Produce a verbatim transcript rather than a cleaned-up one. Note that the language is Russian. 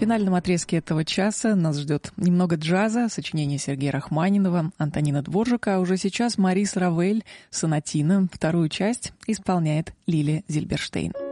финальном отрезке этого часа нас ждет немного джаза, сочинение Сергея Рахманинова, Антонина Дворжака, а уже сейчас Марис Равель, сонатина. Вторую часть исполняет Лилия Зильберштейн.